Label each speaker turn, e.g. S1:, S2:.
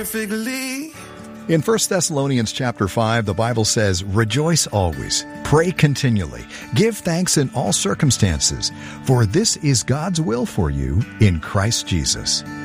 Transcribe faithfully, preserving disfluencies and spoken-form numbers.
S1: perfectly.
S2: In First Thessalonians chapter five, the Bible says, "Rejoice always, pray continually, give thanks in all circumstances, for this is God's will for you in Christ Jesus."